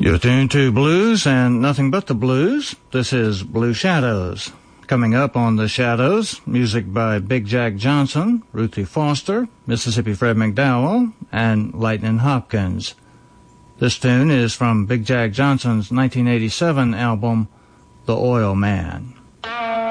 You're tuned to Blues and Nothing But the Blues. This is Blue Shadows. Coming up on The Shadows, music by Big Jack Johnson, Ruthie Foster, Mississippi Fred McDowell, and Lightnin' Hopkins. This tune is from Big Jack Johnson's 1987 album, The Oil Man.